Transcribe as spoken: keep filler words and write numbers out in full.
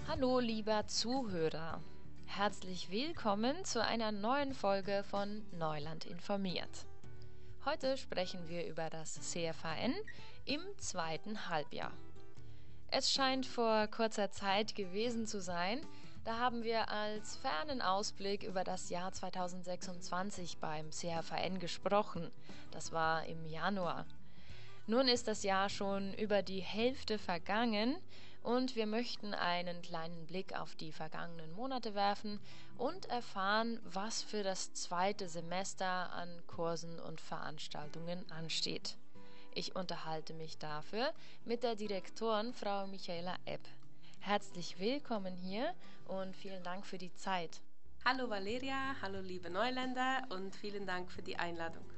Hallo lieber Zuhörer, herzlich willkommen zu einer neuen Folge von Neuland informiert. Heute sprechen wir über das C F H N im zweiten Halbjahr. Es scheint vor kurzer Zeit gewesen zu sein, da haben wir als fernen Ausblick über das Jahr zweitausendsechsundzwanzig beim C H V N gesprochen. Das war im Januar. Nun ist das Jahr schon über die Hälfte vergangen und wir möchten einen kleinen Blick auf die vergangenen Monate werfen und erfahren, was für das zweite Semester an Kursen und Veranstaltungen ansteht. Ich unterhalte mich dafür mit der Direktorin Frau Michaela Epp. Herzlich willkommen hier und vielen Dank für die Zeit. Hallo Valeria, hallo liebe Neuländer und vielen Dank für die Einladung.